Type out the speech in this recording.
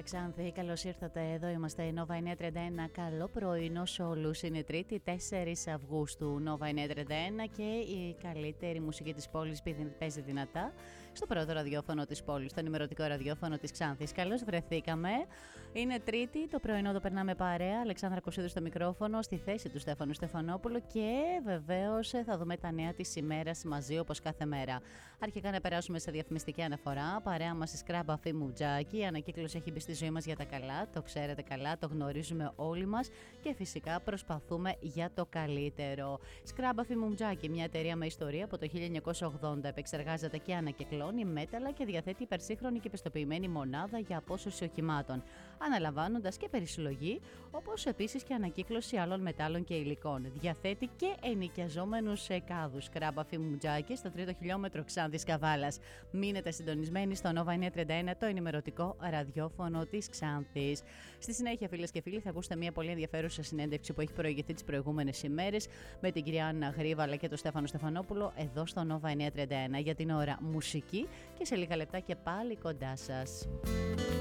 Ξάνθη, καλώς ήρθατε. Εδώ είμαστε η Nova 931. Καλό πρωινό σε όλους. Είναι Τρίτη, 4 Αυγούστου. Nova 931 και η καλύτερη μουσική της πόλης παίζει δυνατά στο πρώτο ραδιόφωνο της πόλης, στο ενημερωτικό ραδιόφωνο της Ξάνθης. Καλώς βρεθήκαμε. Είναι Τρίτη, το πρωινό το περνάμε παρέα. Αλεξάνδρα Κωσίδου στο μικρόφωνο, στη θέση του Στέφανου Στεφανόπουλου και βεβαίως θα δούμε τα νέα της ημέρας μαζί όπως κάθε μέρα. Αρχικά να περάσουμε σε διαφημιστική αναφορά. Παρέα μας η Σκράμπα Φιμουτζάκη. Η ανακύκλωση έχει μπει στη ζωή μας για τα καλά. Το ξέρετε καλά, το γνωρίζουμε όλοι μας και φυσικά προσπαθούμε για το καλύτερο. Σκράμπα Φιμουτζάκη, μια εταιρεία με ιστορία από το 1980, επεξεργάζεται και ανακυκλώνει μέταλλα και διαθέτει υπερσύγχρονη και πιστοποιημένη μονάδα για απόσωση οχημάτων, αναλαμβάνοντας και περισυλλογή, όπως επίσης και ανακύκλωση άλλων μετάλλων και υλικών. Διαθέτει και ενοικιαζόμενους κάδους. Σκράμπα Φιμουτζάκη στο 3ο χιλιόμετρο Ξάνθης Καβάλας. Μείνετε συντονισμένοι στο Nova 931, το ενημερωτικό ραδιόφωνο της Ξάνθης. Στη συνέχεια, φίλες και φίλοι, θα ακούσετε μια πολύ ενδιαφέρουσα συνέντευξη που έχει προηγηθεί τις προηγούμενες ημέρες με την κυρία Άννα Γρήβαλα και τον Στέφανο Στεφανόπουλο εδώ στο Nova 931. Για την ώρα μουσική και σε λίγα λεπτά και πάλι κοντά σας.